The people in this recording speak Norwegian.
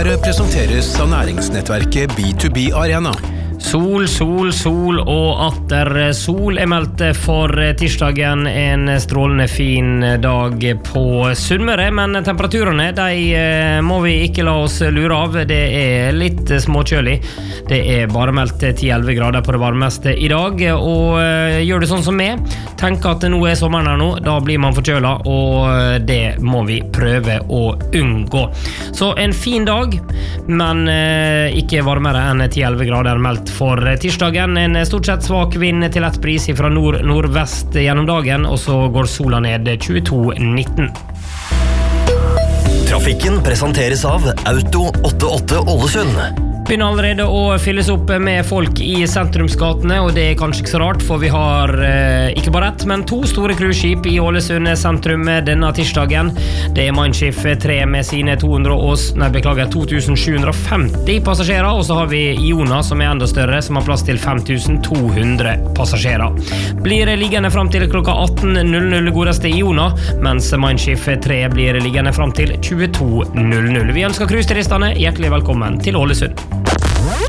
Her presenteres av næringsnettverket B2B Arena. Sol, sol, sol og atter sol meldt for tirsdagen. En strålende fin dag på Sunnmøre, men temperaturene de må vi ikke la oss lure av. Det litt småkjølig. Det bare meldt 10-11 grader på det varmeste i dag, og gjør det sånn som meg. Tenk at nå sommeren her nå, da blir man forkjøla, og det må vi prøve å unngå. Så en fin dag, men ikke varmere enn 10-11 grader meldt for tirsdagen. En stort sett svak vind til lett bris fra nord-nordvest gjennom dagen, og så går sola ned 22,19. Trafikken presenteres av Auto 88 Ålesund. Begynner allerede å fylles opp med folk i sentrumsgatene, og det kanskje ikke så rart, for vi har ikke bare ett, men 2 store cruiseskip i Ålesund sentrum denne tirsdagen. Det Mein Schiff 3 med sine 2750 passasjerer, og så har vi Iona som enda større, som har plass til 5200 passasjerer. Blir liggende frem til klokka 18.00 godeste Iona, mens Mein Schiff 3 blir liggende frem til 22.00. Vi ønsker cruiseturistene hjertelig velkommen til Ålesund.